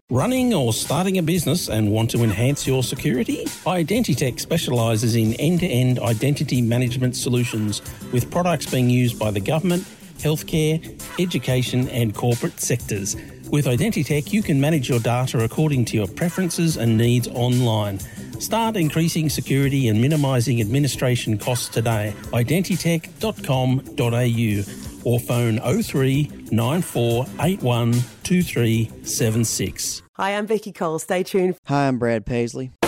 Running or starting a business and want to enhance your security? Identitech specialises in end-to-end identity management solutions with products being used by the government, healthcare, education and corporate sectors. With Identitech, you can manage your data according to your preferences and needs online. Start increasing security and minimising administration costs today. Identitech.com.au or phone 03 9481 2376. Hi, I'm Vicky Cole. Stay tuned. Hi, I'm Brad Paisley.